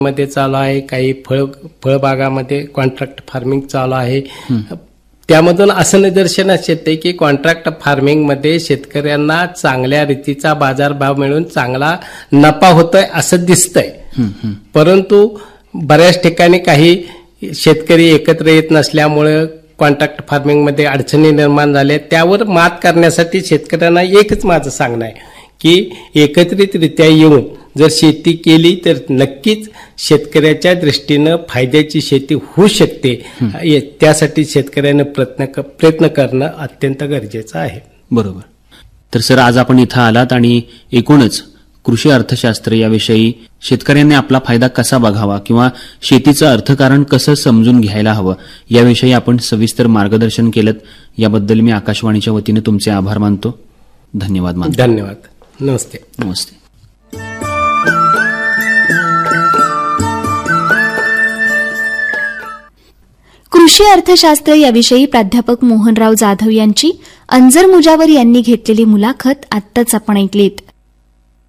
मध्ये चालू आहे, काही फळबागामध्ये कॉन्ट्रॅक्ट फार्मिंग चालू आहे. त्यामधून असं निदर्शनास येते की कॉन्ट्रॅक्ट फार्मिंगमध्ये शेतकऱ्यांना चांगल्या रीतीचा बाजारभाव मिळून चांगला नफा होतोय असं दिसतंय. परंतु बऱ्याच ठिकाणी काही शेतकरी एकत्र येत नसल्यामुळे कॉन्ट्रॅक्ट फार्मिंगमध्ये अडचणी निर्माण झाल्या. त्यावर मात करण्यासाठी शेतकऱ्यांना एकच माझं सांगणं आहे की एकत्रितरित्या येऊन जर शेती केली तर नक्कीच शेतकऱ्याच्या दृष्टीनं फायद्याची शेती होऊ शकते. त्यासाठी शेतकऱ्यानं प्रयत्न करणं अत्यंत गरजेचं आहे. बरोबर. तर सर, आज आपण इथं आलात आणि एकूणच कृषी अर्थशास्त्र याविषयी शेतकऱ्यांनी आपला फायदा कसा बघावा किंवा शेतीचं अर्थकारण कसं समजून घ्यायला हवं याविषयी आपण सविस्तर मार्गदर्शन केलं. याबद्दल मी आकाशवाणीच्या वतीने तुमचे आभार मानतो. धन्यवाद मानतो. धन्यवाद. नमस्ते. नमस्ते. कृषी अर्थशास्त्र याविषयी प्राध्यापक मोहनराव जाधव यांची अंजर मुजावर यांनी घेतलेली मुलाखत आत्ताच आपण ऐकलीत.